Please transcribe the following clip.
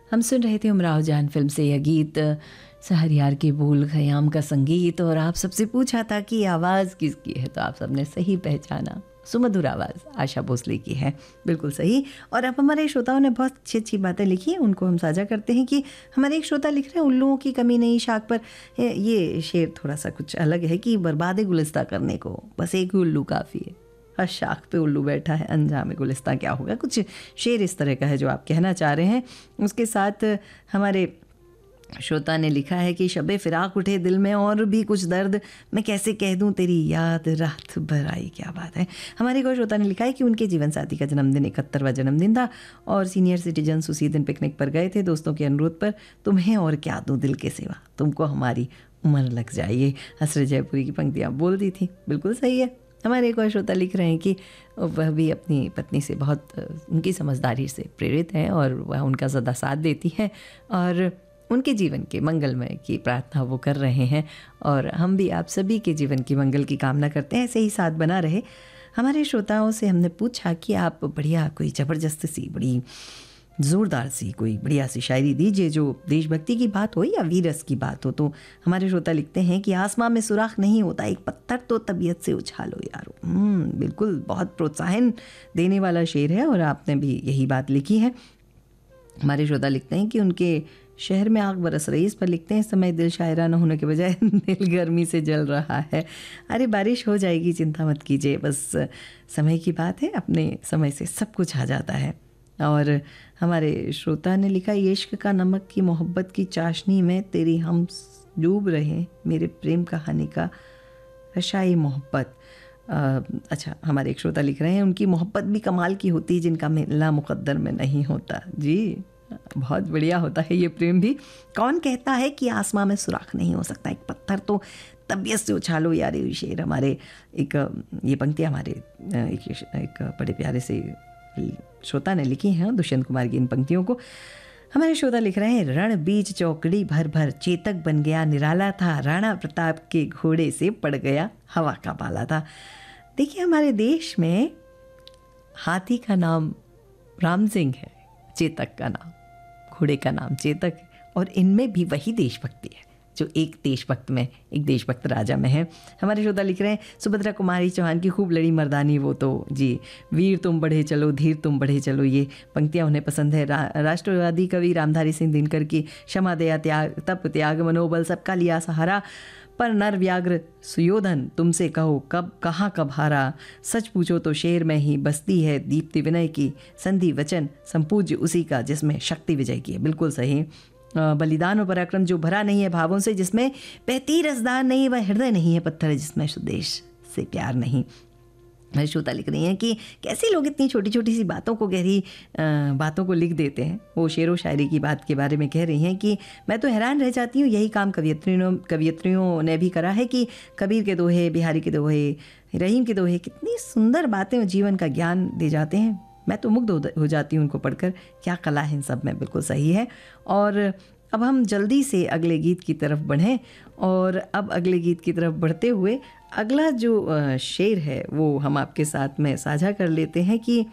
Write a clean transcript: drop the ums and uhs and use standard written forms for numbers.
हम सुन रहे थे उमराव जान फिल्म से यह गीत, शहरयार के बोल, खयाम का संगीत। और आप सबसे पूछा था कि आवाज़ किसकी है, तो आप सबने सही पहचाना, सुमधुर आवाज़ आशा भोसले की है, बिल्कुल सही। और अब हमारे श्रोताओं ने बहुत अच्छी अच्छी बातें लिखी हैं, उनको हम साझा करते हैं कि हमारे एक श्रोता लिख रहे हैं, उल्लुओं की कमी नहीं शाख पर। ये शेर थोड़ा सा कुछ अलग है कि बर्बाद गुलिस्ता करने को बस एक ही उल्लू काफ़ी है, हर शाख पे उल्लू बैठा है, अंजाम गुलिस्ता क्या होगा। कुछ शेर इस तरह का है जो आप कहना चाह रहे हैं। उसके साथ हमारे श्रोता ने लिखा है कि शबे फिराक उठे दिल में और भी कुछ दर्द, मैं कैसे कह दूं तेरी याद रात भर आई। क्या बात है। हमारे को श्रोता ने लिखा है कि उनके जीवन साथी का जन्मदिन 71वां जन्मदिन था और सीनियर सिटीजन उसी दिन पिकनिक पर गए थे दोस्तों के अनुरोध पर। तुम्हें और क्या दूं दिल के सिवा, तुमको हमारी उम्र लग जाइए, हसरत जयपुरी की पंक्तियाँ बोल दी थी, बिल्कुल सही है। हमारे एक और श्रोता लिख रहे हैं कि वह भी अपनी पत्नी से बहुत उनकी समझदारी से प्रेरित हैं और वह उनका सदा साथ देती है और उनके जीवन के मंगलमय की प्रार्थना वो कर रहे हैं। और हम भी आप सभी के जीवन की मंगल की कामना करते हैं, ऐसे ही साथ बना रहे। हमारे श्रोताओं से हमने पूछा कि आप बढ़िया कोई ज़बरदस्त सी, बड़ी ज़ोरदार सी, कोई बढ़िया सी शायरी दीजिए जो देशभक्ति की बात हो या वीरस की बात हो। तो हमारे श्रोता लिखते हैं कि आसमां में सुराख नहीं होता, एक पत्थर तो तबीयत से उछालो यारो। बिल्कुल, बहुत प्रोत्साहन देने वाला शेर है और आपने भी यही बात लिखी है। हमारे श्रोता लिखते हैं कि उनके शहर में आग बरस रही, इस पर लिखते हैं इस समय दिल शायरा न होने के बजाय दिल गर्मी से जल रहा है। अरे बारिश हो जाएगी, चिंता मत कीजिए, बस समय की बात है, अपने समय से सब कुछ आ जाता है। और हमारे श्रोता ने लिखा, इश्क का नमक की मोहब्बत की चाशनी में तेरी हम डूब रहे, मेरे प्रेम कहानी का रशाई मोहब्बत। अच्छा, हमारे एक श्रोता लिख रहे हैं, उनकी मोहब्बत भी कमाल की होती है जिनका मिलना मुकद्दर में नहीं होता। जी, बहुत बढ़िया होता है ये प्रेम भी। कौन कहता है कि आसमां में सुराख नहीं हो सकता, एक पत्थर तो तबीयत से उछालो यार। ये शेर हमारे एक, ये पंक्तियाँ हमारे एक बड़े प्यारे से श्रोता ने लिखी हैं, दुष्यंत कुमार की इन पंक्तियों को। हमारे श्रोता लिख रहे हैं, रण बीच चौकड़ी भर भर चेतक बन गया निराला था, राणा प्रताप के घोड़े से पड़ गया हवा का पाला था। देखिए, हमारे देश में हाथी का नाम राम सिंह है, चेतक का नाम, घोड़े का नाम चेतक है, और इनमें भी वही देशभक्ति है जो एक देशभक्त में, एक देशभक्त राजा में है। हमारे श्रोता लिख रहे हैं, सुभद्रा कुमारी चौहान की खूब लड़ी मर्दानी वो तो जी, वीर तुम बढ़े चलो, धीर तुम बढ़े चलो, ये पंक्तियाँ उन्हें पसंद है। राष्ट्रवादी कवि रामधारी सिंह दिनकर की क्षमा दया त्याग तप त्याग मनोबल सबका लिया सहारा, पर नर व्याघ्र सुयोधन तुमसे कहो कब कहाँ कब हारा, सच पूछो तो शेर में ही बसती है दीप्ति विनय की, संधि वचन संपूज्य उसी का जिसमें शक्ति विजय की है। बिल्कुल सही। बलिदान और पराक्रम जो भरा नहीं है भावों से, जिसमें बहती रसदार नहीं, वह हृदय नहीं है पत्थर जिसमें स्वदेश से प्यार नहीं। मेरे श्रोता लिख रही हैं कि कैसे लोग इतनी छोटी छोटी सी बातों को, गहरी बातों को लिख देते हैं। वो शेर व शायरी की बात के बारे में कह रही हैं कि मैं तो हैरान रह जाती हूँ, यही काम कवियत्रियों ने भी करा है कि कबीर के दोहे, बिहारी के दोहे, रहीम के दोहे, कितनी सुंदर बातें और जीवन का ज्ञान दे जाते हैं। मैं तो मुग्ध हो जाती हूँ उनको पढ़कर, क्या कला है इन सब में। बिल्कुल सही है। और अब हम जल्दी से अगले गीत की तरफ बढ़ें, और अब अगले गीत की तरफ बढ़ते हुए अगला जो शेर है वो हम आपके साथ में साझा कर लेते हैं कि